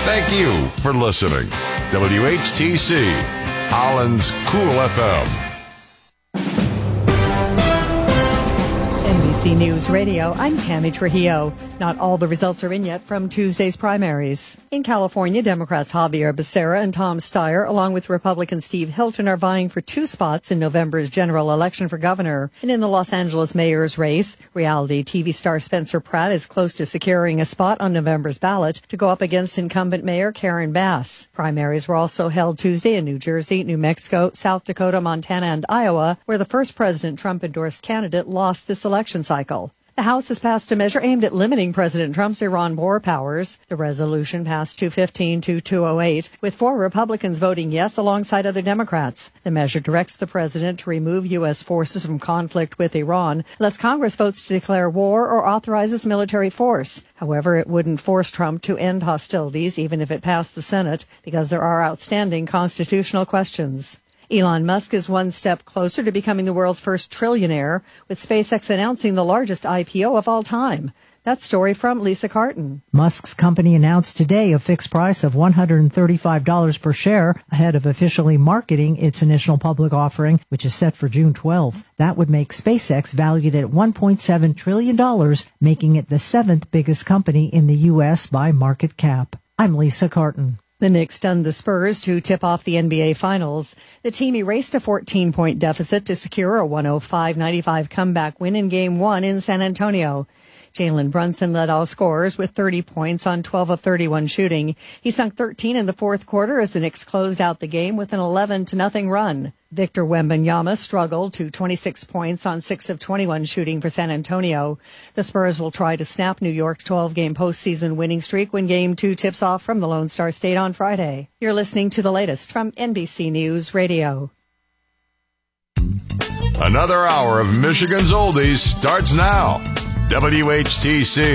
Thank you for listening. WHTC, Holland's Cool FM. NBC News Radio, I'm Tammy Trujillo. Not all the results are in yet from Tuesday's primaries. In California, Democrats Javier Becerra and Tom Steyer, along with Republican Steve Hilton, are vying for 2 spots in November's general election for governor. And in the Los Angeles mayor's race, reality TV star Spencer Pratt is close to securing a spot on November's ballot to go up against incumbent Mayor Karen Bass. Primaries were also held Tuesday in New Jersey, New Mexico, South Dakota, Montana, and Iowa, where the first President Trump-endorsed candidate lost this election cycle. The House has passed a measure aimed at limiting President Trump's Iran war powers. The resolution passed 215 to 208, with 4 Republicans voting yes alongside other Democrats. The measure directs the president to remove U.S. forces from conflict with Iran, unless Congress votes to declare war or authorizes military force. However, it wouldn't force Trump to end hostilities, even if it passed the Senate, because there are outstanding constitutional questions. Elon Musk is one step closer to becoming the world's first trillionaire, with SpaceX announcing the largest IPO of all time. That story from Lisa Carton. Musk's company announced today a fixed price of $135 per share ahead of officially marketing its initial public offering, which is set for June 12th. That would make SpaceX valued at $1.7 trillion, making it the 7th biggest company in the U.S. by market cap. I'm Lisa Carton. The Knicks stunned the Spurs to tip off the NBA Finals. The team erased a 14-point deficit to secure a 105-95 comeback win in Game 1 in San Antonio. Jalen Brunson led all scorers with 30 points on 12 of 31 shooting. He sunk 13 in the fourth quarter as the Knicks closed out the game with an 11-0 run. Victor Wembanyama struggled to 26 points on 6 of 21 shooting for San Antonio. The Spurs will try to snap New York's 12-game postseason winning streak when Game 2 tips off from the Lone Star State on Friday. You're listening to the latest from NBC News Radio. Another hour of Michigan's Oldies starts now. WHTC.